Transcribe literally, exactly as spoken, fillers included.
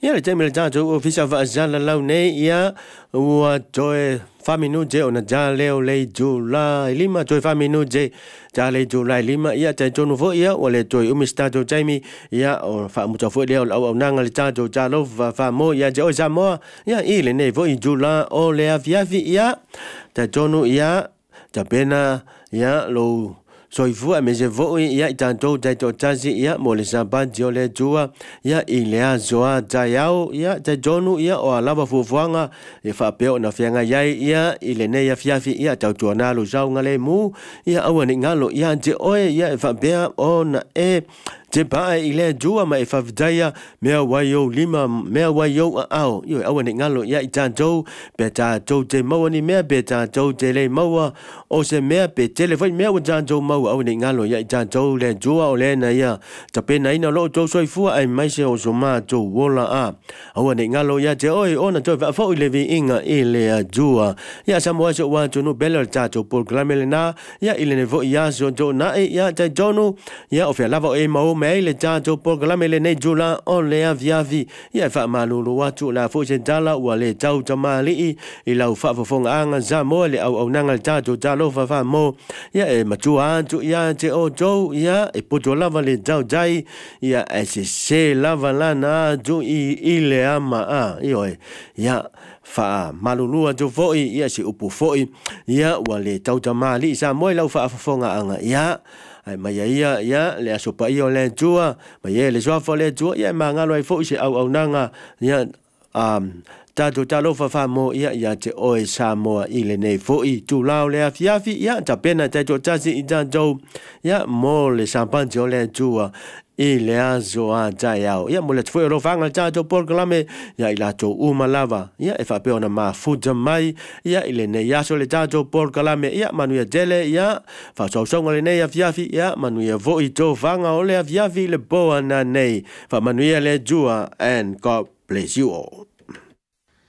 ia le teme le tatou ofisa vaasala lau nei ia ua toe faminuje ona jaleo lei Julai lima toe faminuje jalei Julai lima ia taitonu fo ia o le toe umi stato taimi ia o faamuta fo leo au aunaga le tatou talo faamo ia je o Samoa ia i le nei fo i Julai o le afiafi ia taitonu ia tapena ia lou soifua me se voi ia i tātou taito tasi ia mo le sabati o le tua ia i le azoa taiao ia te tonu ia o alava fufuanga e whapeo na whianga iai ia i le nei a fiafi ia tautua nalo saunga le mu ia awa ni ngalo ia te oe ia e whapea o na e te pae i le tua ma e whawhitaia mea waio lima mea waio a ao ia awa ni ngalo ia i tātou pe tātou te maua ni mea pe tātou te le maua o se mea pe telefoni mea wa tātou maua au ni ngalo ia i tātou le tua o le na ia tapena ina lo tau soifua ai maise o so mātou wola a au ni ngalo ia te oi ona toi whafau i le vi inga i le a tua ia Samoa se ua tunu bela le tātou Paul Glamele na ia i le nevo i aso tō na e ia te tonu ia o fia lava o e mao mei le tātou Paul Glamele nei jula o le a viavi ia wha malulu watu la fo se tala ua le tau tamali i lau whafafonga anga Samoa le au au nanga le tātou talo whafa mo ia e matua atu ia te o tau ia e poto lava le tau tai ia e se se lava lana atu i i le ama a ioe ia fa malulua tu foi ia si upu foi ia ua le tau tamali sa moi lau whaafafonga anga ia ai mai ia ia le asopa ia le tua mai le sofa le tua ia mangalo ai foi se au au nanga ia um Tato talo fa mo ia ia te oe Samoa i le nei foi tu lao le afiafi ia tapena tato tasi i tatou ia mo le sampanti o le tua i le azo a taiao ia mo le tfoi ro fanga tato Paul Kalame ia i lato uma lava ia e fa peona ma futa mai ia i le nei aso le tato Paul Kalame ia manuia tele ia fa so so le nei afiafi ia manuia voi to fanga o le afiafi le boa na nei fa manuia le tua and God bless you all.